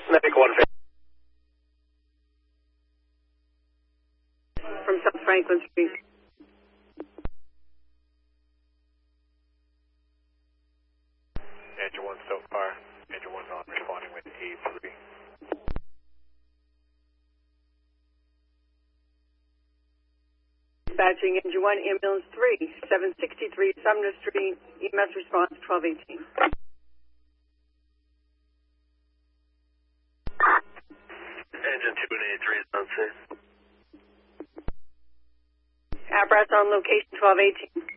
Medic 150. From South Franklin Street. Engine 1 so far. Engine 1 on, responding with A3. Dispatching Engine 1, Ambulance 3, 763 Sumner Street, EMS response 1218. Engine 2 and A3 is unsafe. Apparatus on location 1218.